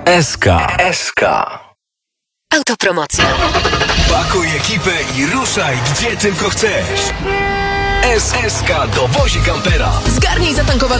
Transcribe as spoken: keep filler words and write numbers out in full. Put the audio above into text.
S K. S K. Autopromocja. Pakuj ekipę i ruszaj gdzie tylko chcesz. S S K dowozi kampera. Zgarnij zatankowaną